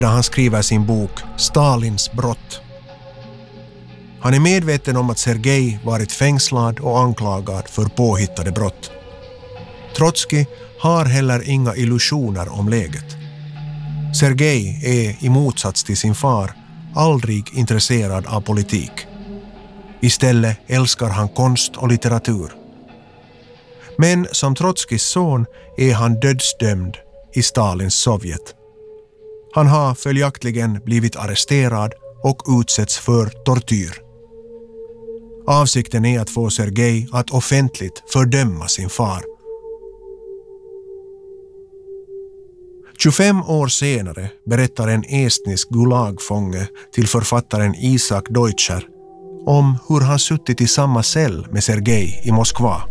när han skriver sin bok Stalins brott. Han är medveten om att Sergej varit fängslad och anklagad för påhittade brott. Trotskij har heller inga illusioner om läget. Sergej är i motsats till sin far aldrig intresserad av politik. Istället älskar han konst och litteratur. Men som Trotskijs son är han dödsdömd i Stalins Sovjet. Han har följaktligen blivit arresterad och utsätts för tortyr. Avsikten är att få Sergej att offentligt fördöma sin far. 25 år senare berättar en estnisk gulagfånge till författaren Isak Deutscher om hur han suttit i samma cell med Sergej i Moskva.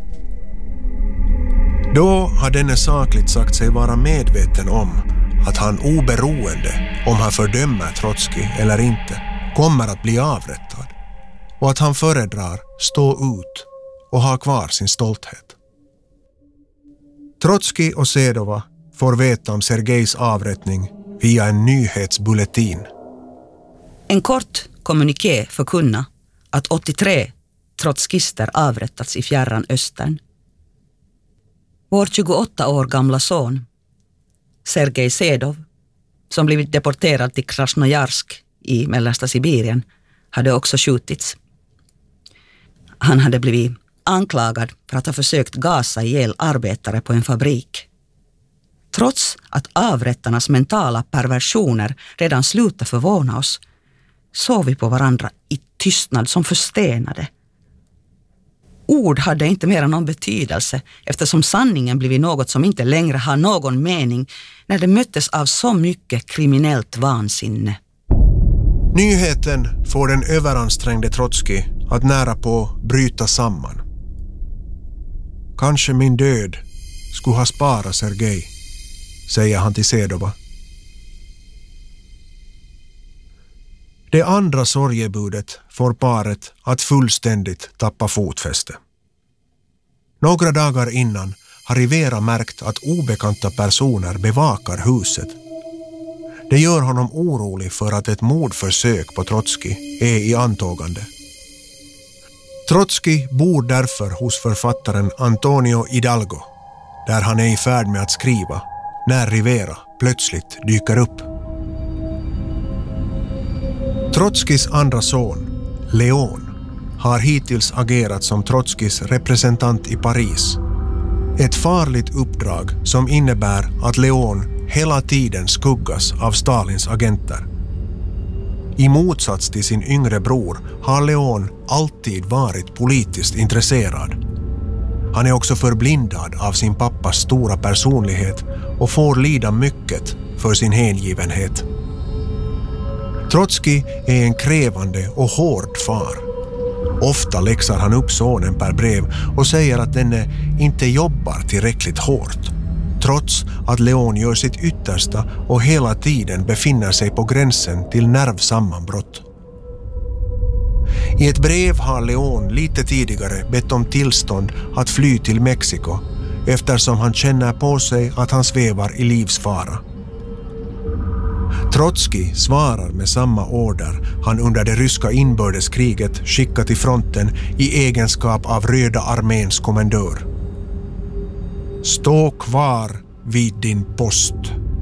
Då har denne sakligt sagt sig vara medveten om att han oberoende om han fördömer Trotskij eller inte kommer att bli avrättad och att han föredrar stå ut och ha kvar sin stolthet. Trotskij och Sedova får veta om Sergejs avrättning via en nyhetsbulletin. En kort kommuniké förkunnar att 83 trotskister avrättats i fjärran östern. Vår 28 år gamla son, Sergej Sedov, som blivit deporterad till Krasnojarsk i mellersta Sibirien, hade också skjutits. Han hade blivit anklagad för att ha försökt gasa ihjäl arbetare på en fabrik. Trots att avrättarnas mentala perversioner redan slutat förvåna oss, såg vi på varandra i tystnad som förstenade. Ord hade inte mer någon betydelse eftersom sanningen blivit något som inte längre har någon mening när det möttes av så mycket kriminellt vansinne. Nyheten får den överansträngde Trotskij att nära på bryta samman. Kanske min död skulle ha sparat Sergej, säger han till Sedova. Det andra sorgebudet får paret att fullständigt tappa fotfäste. Några dagar innan har Rivera märkt att obekanta personer bevakar huset. Det gör honom orolig för att ett mordförsök på Trotskij är i antågande. Trotskij bor därför hos författaren Antonio Hidalgo, där han är i färd med att skriva, när Rivera plötsligt dyker upp. Trotskijs andra son, Leon, har hittills agerat som Trotskijs representant i Paris. Ett farligt uppdrag som innebär att Leon hela tiden skuggas av Stalins agenter. I motsats till sin yngre bror har Leon alltid varit politiskt intresserad. Han är också förblindad av sin pappas stora personlighet och får lida mycket för sin hängivenhet. Trotskij är en krävande och hård far. Ofta läxar han upp sonen per brev och säger att denne inte jobbar tillräckligt hårt, trots att Leon gör sitt yttersta och hela tiden befinner sig på gränsen till nervsammanbrott. I ett brev har Leon lite tidigare bett om tillstånd att fly till Mexiko eftersom han känner på sig att han svävar i livsfara. Trotskij svarar med samma order han under det ryska inbördeskriget skickat till fronten i egenskap av Röda arméns kommendör. Stå kvar vid din post.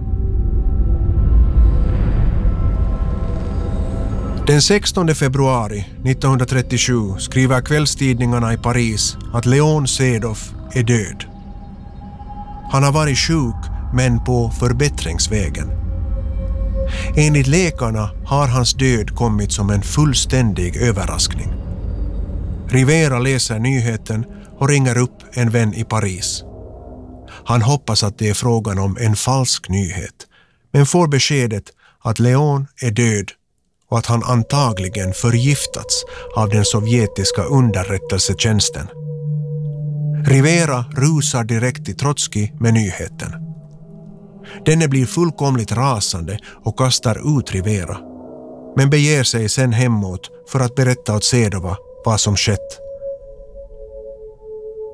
Den 16 februari 1937 skriver kvällstidningarna i Paris att Leon Sedov är död. Han har varit sjuk men på förbättringsvägen. Enligt läkarna har hans död kommit som en fullständig överraskning. Rivera läser nyheten och ringer upp en vän i Paris. Han hoppas att det är frågan om en falsk nyhet, men får beskedet att Leon är död och att han antagligen förgiftats av den sovjetiska underrättelsetjänsten. Rivera rusar direkt till Trotskij med nyheten. Denne blir fullkomligt rasande och kastar ut Rivera, men beger sig sen hemåt för att berätta åt Sedova vad som skett.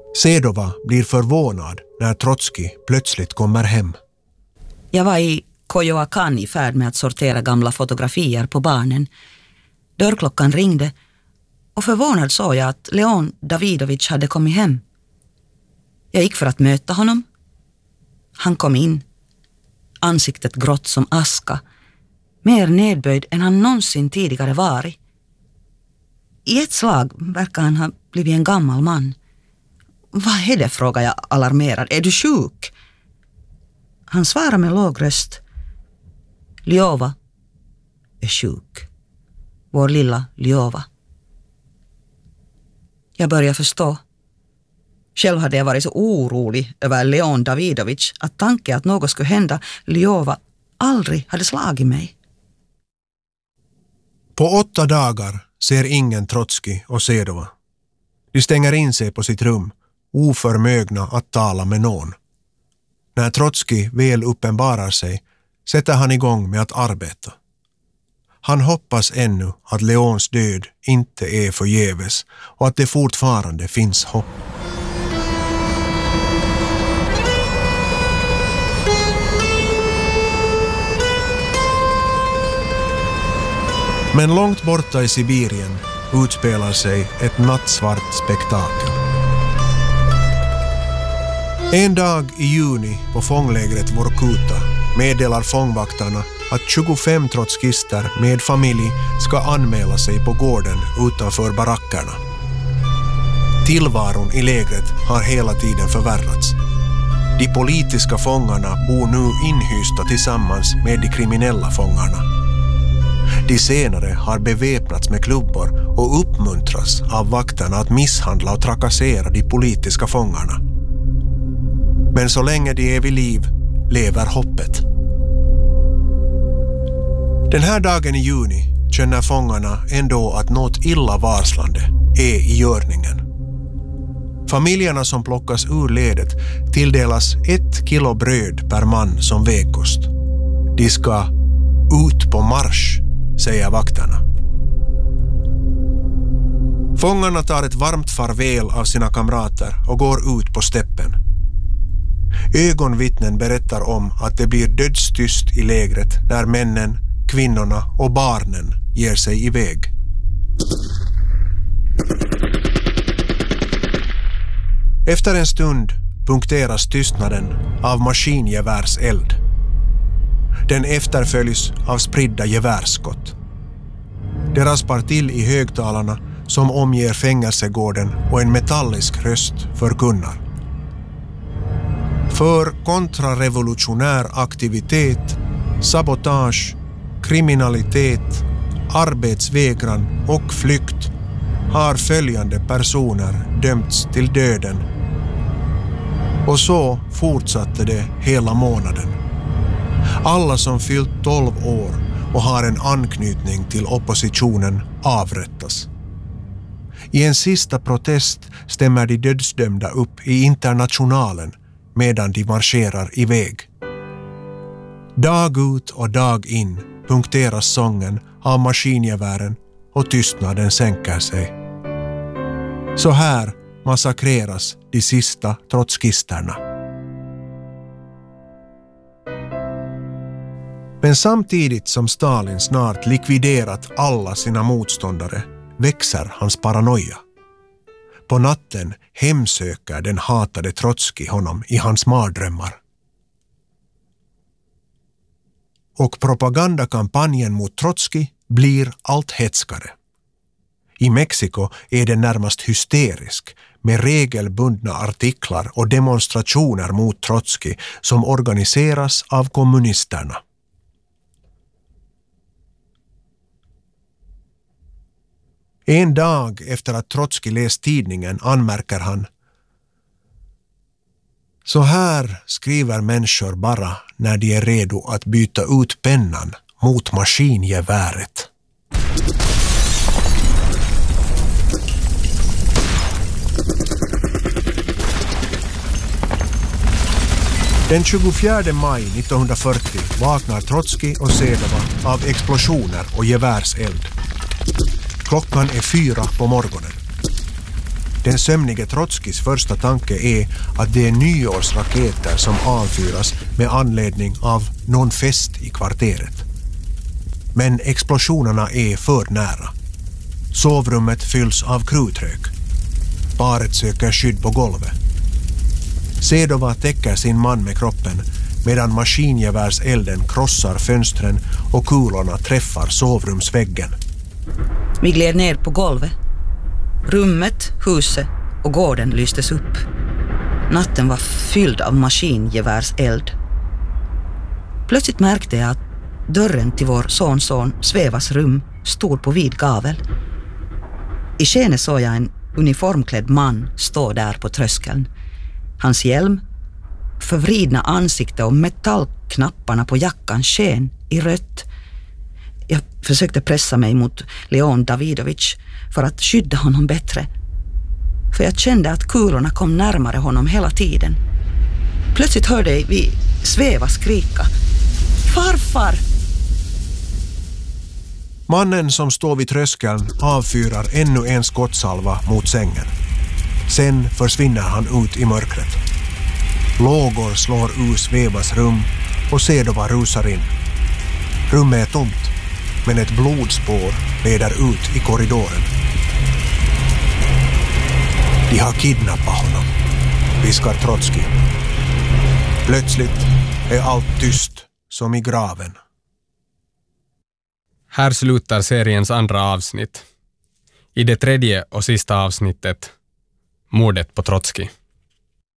Sedova blir förvånad när Trotskij plötsligt kommer hem. Jag var i Coyoacán i färd med att sortera gamla fotografier på barnen. Dörrklockan ringde och förvånad såg jag att Leon Davidovich hade kommit hem. Jag gick för att möta honom. Han kom in, ansiktet grått som aska, mer nedböjd än han någonsin tidigare varit. I ett slag verkar han ha blivit en gammal man. Vad är det, frågade jag alarmerad. Är du sjuk? Han svarade med låg röst. Lyova är sjuk. Vår lilla Lyova. Jag började förstå. Själv hade jag varit så orolig över Leon Davidovich att tanken att något skulle hända Lyova aldrig hade slagit mig. På 8 dagar ser ingen Trotskij och Sedova. De stänger in sig på sitt rum, oförmögna att tala med någon. När Trotskij väl uppenbarar sig sätter han igång med att arbeta. Han hoppas ännu att Leons död inte är förgäves och att det fortfarande finns hopp. Men långt borta i Sibirien utspelar sig ett nattsvart spektakel. En dag i juni på fånglägret Vorkuta meddelar fångvaktarna att 25 trotskister med familj ska anmäla sig på gården utanför barackerna. Tillvaron i lägret har hela tiden förvärrats. De politiska fångarna bor nu inhysta tillsammans med de kriminella fångarna. De senare har beväpnats med klubbor och uppmuntras av vakterna att misshandla och trakassera de politiska fångarna. Men så länge de är vid liv lever hoppet. Den här dagen i juni känner fångarna ändå att något illavarslande är i görningen. Familjerna som plockas ur ledet tilldelas 1 kilo bröd per man som vägkost. De ska ut på marsch, säger vakterna. Fångarna tar ett varmt farväl av sina kamrater och går ut på steppen. Ögonvittnen berättar om att det blir dödstyst i lägret när männen, kvinnorna och barnen ger sig iväg. Efter en stund punkteras tystnaden av maskingevärseld. Den efterföljs av spridda gevärsskott. Det raspar till i högtalarna som omger fängelsegården och en metallisk röst förkunnar. För kontrarevolutionär aktivitet, sabotage, kriminalitet, arbetsvägran och flykt har följande personer dömts till döden. Och så fortsatte det hela månaden. Alla som fyllt 12 år och har en anknytning till oppositionen avrättas. I en sista protest stämmer de dödsdömda upp i Internationalen medan de marscherar iväg. Dag ut och dag in punkteras sången av maskingevären och tystnaden sänker sig. Så här massakreras de sista trotskisterna. Men samtidigt som Stalin snart likviderat alla sina motståndare växer hans paranoia. På natten hemsöker den hatade Trotskij honom i hans mardrömmar. Och propagandakampanjen mot Trotskij blir allt hetskare. I Mexiko är den närmast hysterisk med regelbundna artiklar och demonstrationer mot Trotskij som organiseras av kommunisterna. En dag efter att Trotskij läst tidningen anmärker han: så här skriver människor bara när de är redo att byta ut pennan mot maskingeväret. Den 24 maj 1940 vaknar Trotskij och Sedova av explosioner och gevärseld. Klockan är 4 på morgonen. Den sömnige Trotskis första tanke är att det är nyårsraketer som avfyras med anledning av någon fest i kvarteret. Men explosionerna är för nära. Sovrummet fylls av krutrök. Paret söker skydd på golvet. Sedova täcker sin man med kroppen medan maskingevärselden krossar fönstren och kulorna träffar sovrumsväggen. Vi gled ner på golvet. Rummet, huset och gården lystes upp. Natten var fylld av maskingevärseld. Plötsligt märkte jag att dörren till vår sonson Svevas rum stod på vid gavel. I skenet såg jag en uniformklädd man stå där på tröskeln. Hans hjälm, förvridna ansikte och metallknapparna på jackan sken i rött. Jag försökte pressa mig mot Leon Davidovich för att skydda honom bättre. För jag kände att kulorna kom närmare honom hela tiden. Plötsligt hörde vi Sveva skrika: "Farfar!" Mannen som står vid tröskeln avfyrar ännu en skottsalva mot sängen. Sen försvinner han ut i mörkret. Lågor slår ur Svevas rum och Sedova rusar in. Rummet är tomt, men ett blodspår leder ut i korridoren. De har kidnappat honom, viskar Trotski. Plötsligt är allt tyst som i graven. Här slutar seriens andra avsnitt. I det tredje och sista avsnittet, mordet på Trotski.